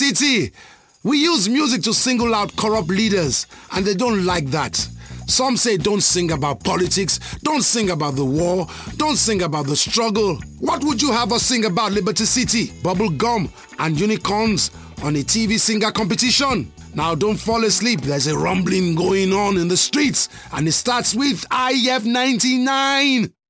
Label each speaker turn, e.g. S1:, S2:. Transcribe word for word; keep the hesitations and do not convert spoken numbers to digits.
S1: City. We use music to single out corrupt leaders, and they don't like that. Some say don't sing about politics, don't sing about the war, don't sing about the struggle. What would you have us sing about, Liberty City, bubble gum and unicorns on a T V singer competition? Now don't fall asleep, there's a rumbling going on in the streets, and it starts with I F ninety-nine.